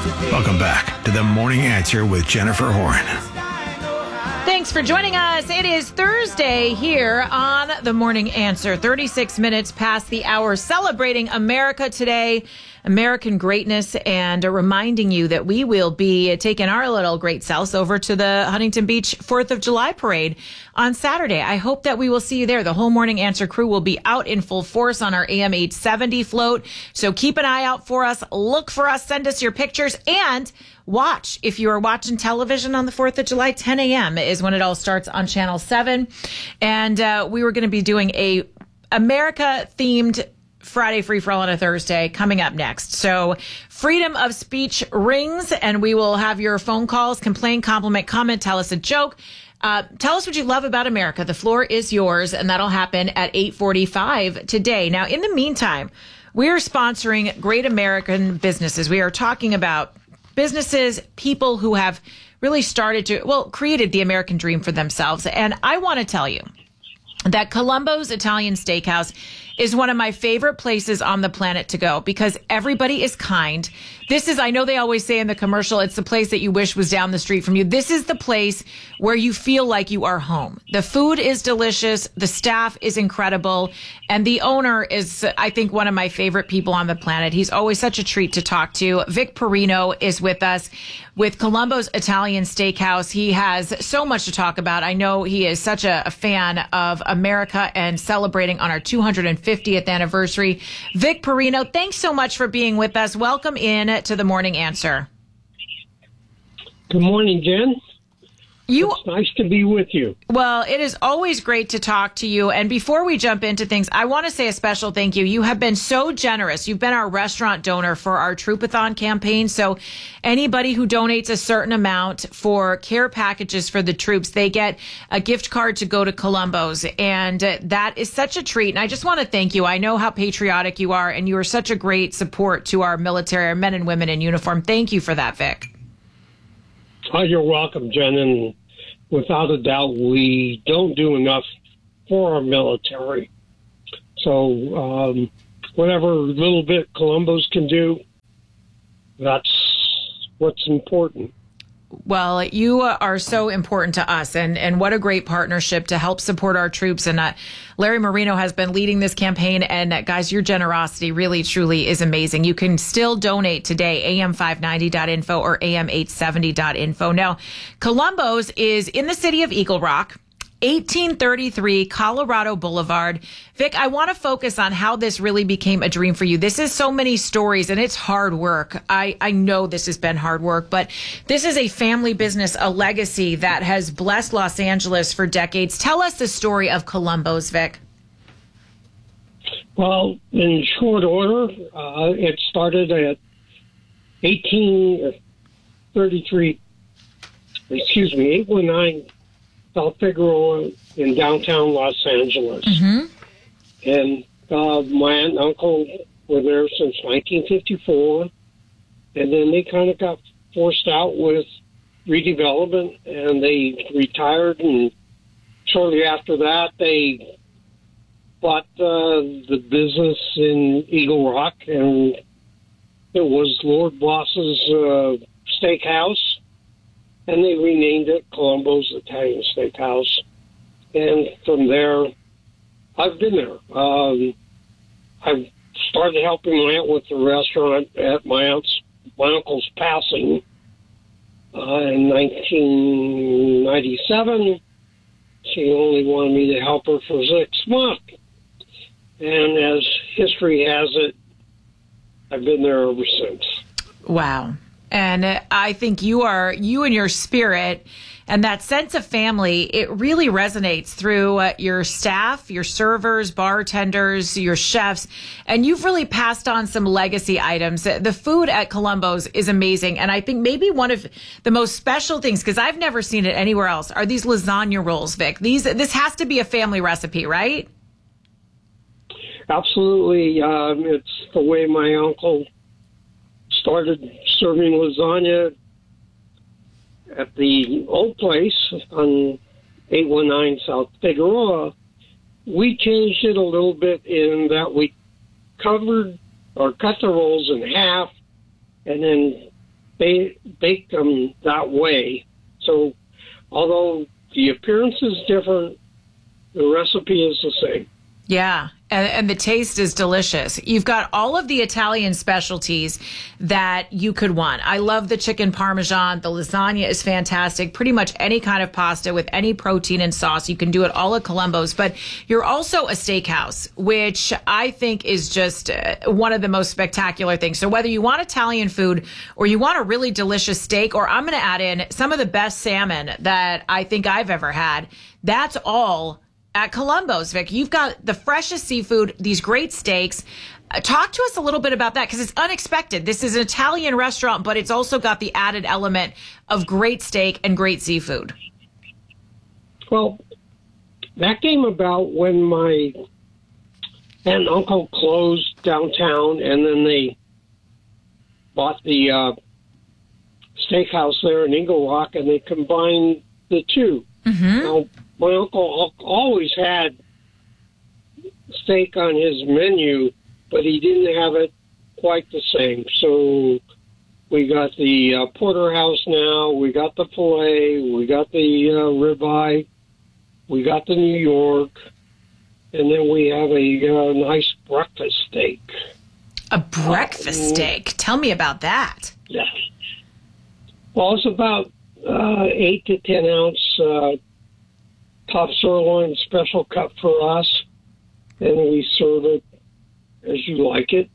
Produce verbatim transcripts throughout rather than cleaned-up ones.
Welcome back to The Morning Answer with Jennifer Horn. Thanks for joining us. It is Thursday here on The Morning Answer. thirty-six minutes past the hour, celebrating America today, American greatness, and reminding you that we will be taking our little great selves over to the Huntington Beach fourth of July parade on Saturday. I hope that we will see you there. The whole Morning Answer crew will be out in full force on our A M eight seventy float. So keep an eye out for us. Look for us. Send us your pictures and watch. If you are watching television on the fourth of July, ten a.m. is when it all starts on Channel seven. And uh, we were going to be doing a America-themed Friday free-for-all on a Thursday coming up next. So freedom of speech rings, and we will have your phone calls, complain, compliment, comment, tell us a joke. Uh, tell us what you love about America. The floor is yours, and that'll happen at eight forty-five today. Now, in the meantime, we are sponsoring great American businesses. We are talking about businesses, people who have really started to, well, created the American dream for themselves. And I want to tell you that Columbo's Italian Steakhouse is one of my favorite places on the planet to go because everybody is kind. This is, I know they always say in the commercial, it's the place that you wish was down the street from you. This is the place where you feel like you are home. The food is delicious. The staff is incredible. And the owner is, I think, one of my favorite people on the planet. He's always such a treat to talk to. Vic Perino is with us with Columbo's Italian Steakhouse. He has so much to talk about. I know he is such a, a fan of America and celebrating on our two hundred fiftieth anniversary. Vic Perino, thanks so much for being with us. Welcome in to the Morning Answer. Good morning, Jen. You, it's nice to be with you. Well, it is always great to talk to you. And before we jump into things, I want to say a special thank you. You have been so generous. You've been our restaurant donor for our Troopathon campaign. So anybody who donates a certain amount for care packages for the troops, they get a gift card to go to Columbo's. And uh, that is such a treat. And I just want to thank you. I know how patriotic you are, and you are such a great support to our military, our men and women in uniform. Thank you for that, Vic. Oh, you're welcome, Jen. And without a doubt, we don't do enough for our military. So um, whatever little bit Columbo's can do, that's what's important. Well, you are so important to us, and, and what a great partnership to help support our troops. And uh, Larry Marino has been leading this campaign, and uh, guys, your generosity really, truly is amazing. You can still donate today, A M five ninety dot info or A M eight seventy dot info. Now, Columbo's is in the city of Eagle Rock, eighteen thirty-three Colorado Boulevard. Vic, I want to focus on how this really became a dream for you. This is so many stories, and it's hard work. I, I know this has been hard work, but this is a family business, a legacy that has blessed Los Angeles for decades. Tell us the story of Columbo's, Vic. Well, in short order, uh, it started at eighteen thirty-three, excuse me, eight one nine South Figueroa in downtown Los Angeles. Mm-hmm. And uh, my aunt and uncle were there since nineteen fifty-four. And then they kind of got forced out with redevelopment, and they retired. And shortly after that, they bought uh, the business in Eagle Rock, and it was Lord Boss's uh, Steakhouse. And they renamed it Columbo's Italian Steakhouse. And from there, I've been there. Um, I started helping my aunt with the restaurant at my aunt's, my uncle's passing uh, in nineteen ninety-seven. She only wanted me to help her for six months. And as history has it, I've been there ever since. Wow. And I think you are, you and your spirit and that sense of family, it really resonates through uh, your staff, your servers, bartenders, your chefs, and you've really passed on some legacy items. The food at Columbo's is amazing. And I think maybe one of the most special things, because I've never seen it anywhere else, are these lasagna rolls, Vic. These, this has to be a family recipe, right? Absolutely. Um, it's the way my uncle started serving lasagna at the old place on eight one nine South Figueroa. We changed it a little bit in that we covered or cut the rolls in half and then ba- bake them that way. So although the appearance is different, the recipe is the same. Yeah, and, and the taste is delicious. You've got all of the Italian specialties that you could want. I love the chicken parmesan. The lasagna is fantastic. Pretty much any kind of pasta with any protein and sauce. You can do it all at Columbo's. But you're also a steakhouse, which I think is just uh, one of the most spectacular things. So whether you want Italian food or you want a really delicious steak, or I'm going to add in some of the best salmon that I think I've ever had, that's all at Columbo's, Vic. You've got the freshest seafood, these great steaks. Uh, talk to us a little bit about that, because it's unexpected. This is an Italian restaurant, but it's also got the added element of great steak and great seafood. Well, that came about when my aunt and uncle closed downtown, and then they bought the uh, steakhouse there in Eagle Rock, and they combined the two. Mm-hmm. Now, my uncle always had steak on his menu, but he didn't have it quite the same. So we got the uh, porterhouse now, we got the filet, we got the uh, ribeye, we got the New York, and then we have a uh, nice breakfast steak. A breakfast uh, steak? Tell me about that. Yeah. Well, it's about uh, eight to ten ounce uh, top sirloin special cut for us, and we serve it as you like it.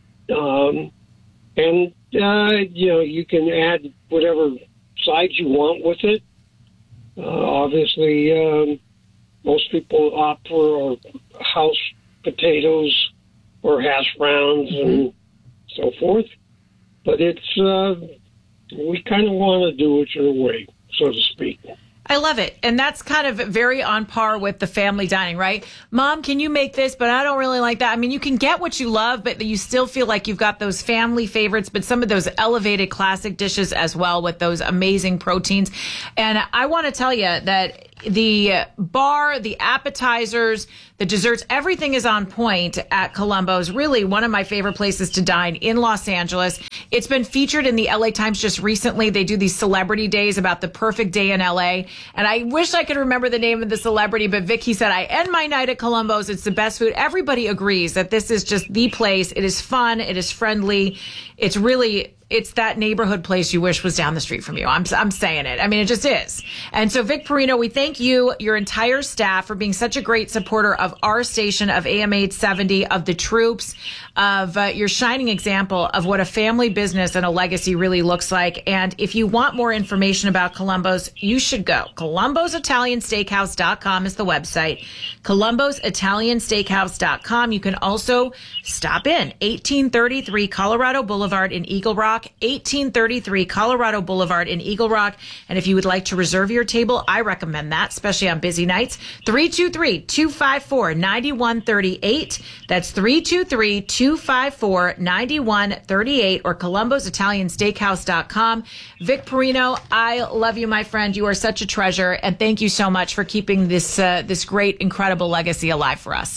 Um, and, uh, you know, you can add whatever sides you want with it. Uh, obviously, um, most people opt for house potatoes or hash browns and so forth. But it's, uh, we kind of want to do it your way, so to speak. I love it. And that's kind of very on par with the family dining, right? Mom, can you make this? But I don't really like that. I mean, you can get what you love, but you still feel like you've got those family favorites, but some of those elevated classic dishes as well with those amazing proteins. And I want to tell you that the bar, the appetizers, the desserts, everything is on point at Columbo's. Really one of my favorite places to dine in Los Angeles. It's been featured in the L A Times just recently. They do these celebrity days about the perfect day in L A. And I wish I could remember the name of the celebrity, but Vicky said, I end my night at Columbo's. It's the best food. Everybody agrees that this is just the place. It is fun. It is friendly. It's really, it's that neighborhood place you wish was down the street from you. I'm I'm saying it. I mean, it just is. And so, Vic Perino, we thank you, your entire staff, for being such a great supporter of our station, of A M eight seventy, of the troops, of uh, your shining example of what a family business and a legacy really looks like. And if you want more information about Columbo's, you should go. Columbos Italian Steakhouse dot com is the website. Columbos Italian Steakhouse dot com. You can also stop in eighteen thirty-three Colorado Boulevard in Eagle Rock, eighteen thirty-three Colorado Boulevard in Eagle Rock. And if you would like to reserve your table, I recommend that, especially on busy nights. three two three, two five four, nine one three eight. That's three two three, two five four, nine one three eight, or Columbos Italian Steakhouse dot com. Vic Perino, I love you, my friend. You are such a treasure. And thank you so much for keeping this, uh, this great, incredible legacy alive for us.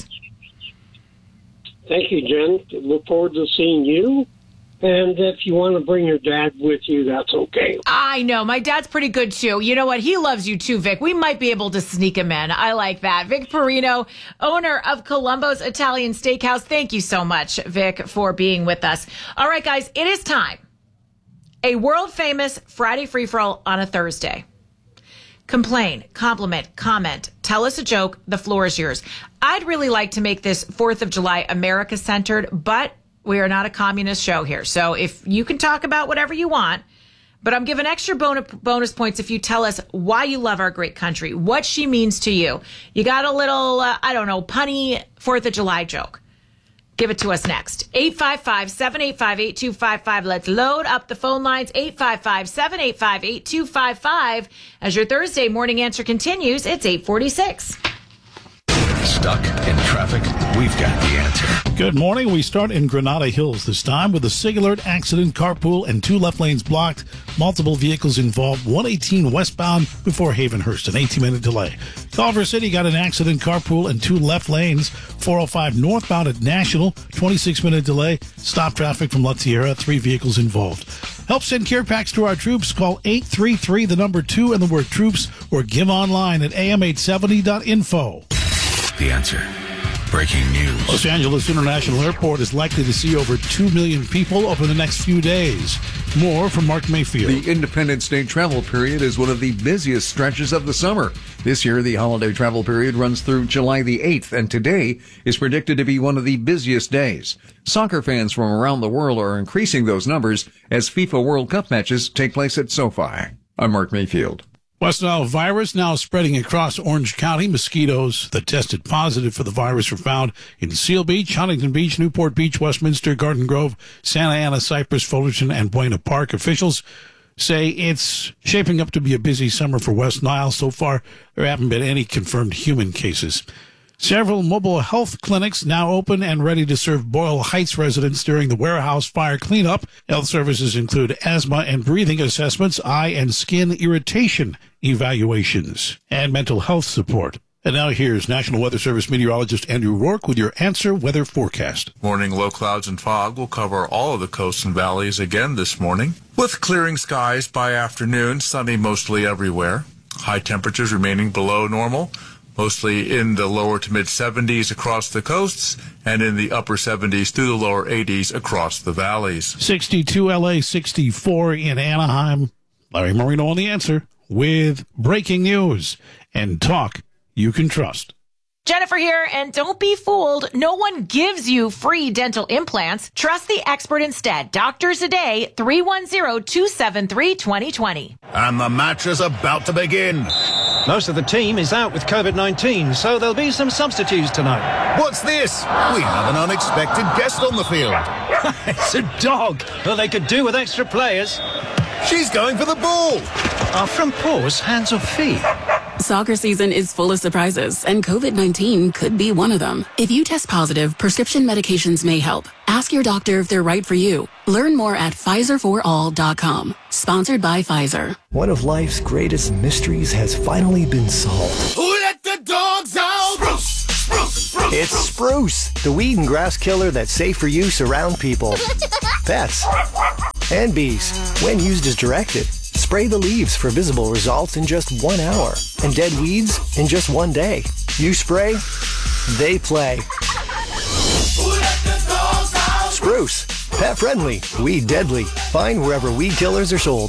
Thank you, Jen. Look forward to seeing you. And if you want to bring your dad with you, that's okay. I know. My dad's pretty good, too. You know what? He loves you, too, Vic. We might be able to sneak him in. I like that. Vic Perino, owner of Columbo's Italian Steakhouse. Thank you so much, Vic, for being with us. All right, guys, it is time. A world-famous Friday free-for-all on a Thursday. Complain, compliment, comment, tell us a joke. The floor is yours. I'd really like to make this fourth of July America-centered, but we are not a communist show here. So if you can talk about whatever you want, but I'm giving extra bonus points if you tell us why you love our great country, what she means to you. You got a little, uh, I don't know, punny fourth of July joke. Give it to us next. eight five five, seven eight five, eight two five five. Let's load up the phone lines. eight five five, seven eight five, eight two five five. As your Thursday morning answer continues, it's eight forty-six. Stuck in traffic? We've got the answer. Good morning. We start in Granada Hills this time with a singular accident, carpool, and two left lanes blocked. Multiple vehicles involved. one eighteen westbound before Havenhurst, an eighteen-minute delay. Culver City got an accident, carpool, and two left lanes. four oh five northbound at National, twenty-six-minute delay. Stop traffic from La Tierra, three vehicles involved. Help send care packs to our troops. Call eight three three, the number two, and the word troops, or give online at A M eight seventy dot info. The Answer. Breaking news. Los Angeles International Airport is likely to see over two million people over the next few days. More from Mark Mayfield. The Independence Day travel period is one of the busiest stretches of the summer. This year, the holiday travel period runs through July the eighth, and today is predicted to be one of the busiest days. Soccer fans from around the world are increasing those numbers as FIFA World Cup matches take place at SoFi. I'm Mark Mayfield. West Nile virus now spreading across Orange County. Mosquitoes that tested positive for the virus were found in Seal Beach, Huntington Beach, Newport Beach, Westminster, Garden Grove, Santa Ana, Cypress, Fullerton, and Buena Park. Officials say it's shaping up to be a busy summer for West Nile. So far, there haven't been any confirmed human cases. Several mobile health clinics now open and ready to serve Boyle Heights residents during the warehouse fire cleanup. Health services include asthma and breathing assessments, eye and skin irritation evaluations, and mental health support. And now here's National Weather Service meteorologist Andrew Rourke with your Answer Weather Forecast. Morning low clouds and fog will cover all of the coasts and valleys again this morning, with clearing skies by afternoon, sunny mostly everywhere. High temperatures remaining below normal, mostly in the lower to mid seventies across the coasts and in the upper seventies through the lower eighties across the valleys. sixty-two L A, sixty-four in Anaheim. Larry Marino on The Answer with breaking news and talk you can trust. Jennifer here, and don't be fooled. No one gives you free dental implants. Trust the expert instead. Doctors a Day, three one zero, two seven three, two zero two zero. And the match is about to begin. Most of the team is out with COVID nineteen, so there'll be some substitutes tonight. What's this? We have an unexpected guest on the field. It's a dog. Well, they could do with extra players. She's going for the ball. Are front paws hands or feet? Soccer season is full of surprises, and COVID nineteen could be one of them. If you test positive, prescription medications may help. Ask your doctor if they're right for you. Learn more at Pfizer for all dot com. Sponsored by Pfizer. One of life's greatest mysteries has finally been solved. Who let the dogs out? Spruce, spruce, spruce. It's Spruce, the weed and grass killer that's safe for use around people, pets, and bees when used as directed. Spray the leaves for visible results in just one hour, and dead weeds in just one day. You spray, they play. Who let the dogs out? Spruce, pet friendly, weed deadly. Find wherever weed killers are sold.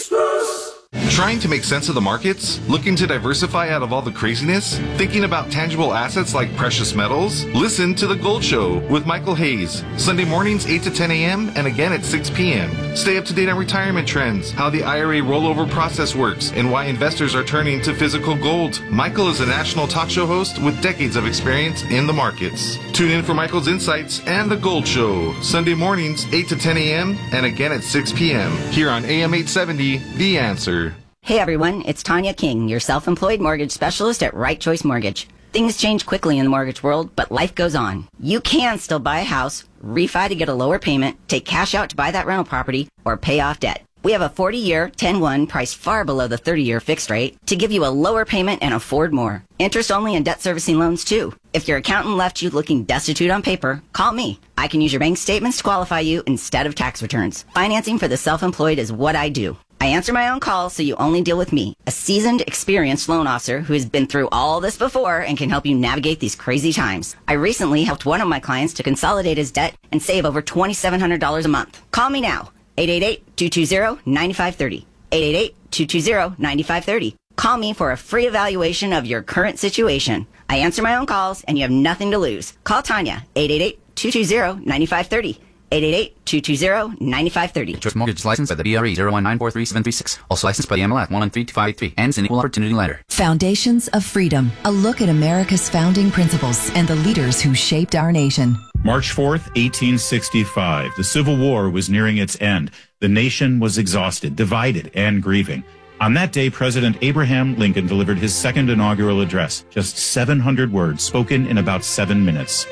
Trying to make sense of the markets? Looking to diversify out of all the craziness? Thinking about tangible assets like precious metals? Listen to The Gold Show with Michael Hayes. Sunday mornings eight to ten a.m. and again at six p.m. Stay up to date on retirement trends, how the I R A rollover process works, and why investors are turning to physical gold. Michael is a national talk show host with decades of experience in the markets. Tune in for Michael's insights and The Gold Show. Sunday mornings eight to ten a.m. and again at six p.m. here on A M eight seventy, The Answer. Hey everyone, it's Tanya King, your self-employed mortgage specialist at Right Choice Mortgage. Things change quickly in the mortgage world, but life goes on. You can still buy a house, refi to get a lower payment, take cash out to buy that rental property, or pay off debt. We have a forty-year, ten one priced far below the thirty-year fixed rate to give you a lower payment and afford more. Interest only and debt servicing loans too. If your accountant left you looking destitute on paper, call me. I can use your bank statements to qualify you instead of tax returns. Financing for the self-employed is what I do. I answer my own calls, so you only deal with me, a seasoned, experienced loan officer who has been through all this before and can help you navigate these crazy times. I recently helped one of my clients to consolidate his debt and save over two thousand seven hundred dollars a month. Call me now, eight eight eight, two two zero, nine five three zero, eight eight eight, two two zero, nine five three zero. Call me for a free evaluation of your current situation. I answer my own calls, and you have nothing to lose. Call Tanya, eight eight eight, two two zero, nine five three zero. eight eight eight, two two zero, nine five three zero. Choice Mortgage licensed by the B R E zero one nine four three seven three six. Also licensed by the M L S one one three two five eight three. Ends in equal opportunity lender. Foundations of Freedom. A look at America's founding principles and the leaders who shaped our nation. March fourth, eighteen sixty-five. The Civil War was nearing its end. The nation was exhausted, divided, and grieving. On that day, President Abraham Lincoln delivered his second inaugural address. Just seven hundred words spoken in about seven minutes.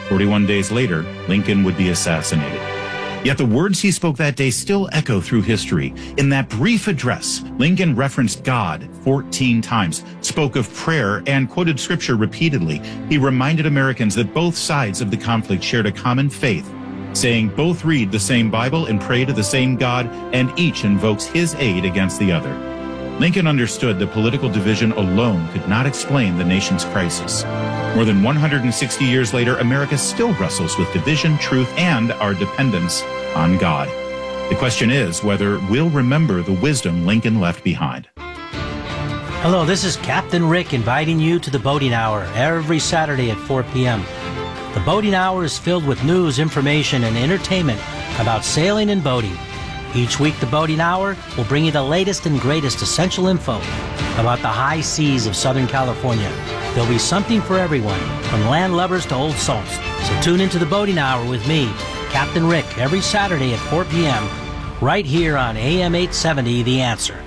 forty-one days later, Lincoln would be assassinated. Yet the words he spoke that day still echo through history. In that brief address, Lincoln referenced God fourteen times, spoke of prayer, and quoted scripture repeatedly. He reminded Americans that both sides of the conflict shared a common faith, saying both read the same Bible and pray to the same God, and each invokes his aid against the other. Lincoln understood that political division alone could not explain the nation's crisis. More than one hundred sixty years later, America still wrestles with division, truth, and our dependence on God. The question is whether we'll remember the wisdom Lincoln left behind. Hello, this is Captain Rick inviting you to the Boating Hour every Saturday at four p.m. The Boating Hour is filled with news, information, and entertainment about sailing and boating. Each week, the Boating Hour will bring you the latest and greatest essential info about the high seas of Southern California. There'll be something for everyone, from land lubbers to old salts. So tune into the Boating Hour with me, Captain Rick, every Saturday at four p.m., right here on A M eight seventy, The Answer.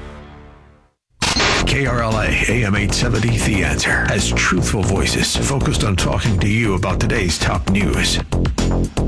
K R L A A M eight seventy, The Answer, has truthful voices focused on talking to you about today's top news.